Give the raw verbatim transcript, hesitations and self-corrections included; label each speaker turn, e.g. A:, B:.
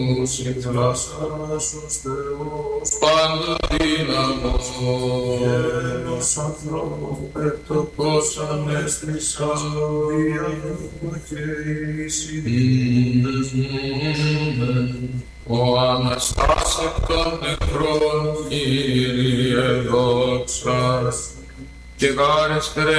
A: συμφράσαρας ως Θεός πάντα δύναμος, γένος ανθρώπου πετωπόσαν έστρισαν διάγμα και εισηγούντες μου. Ο Αναστάς εκ των νεκρών, Κύριε δόξα, και γάρες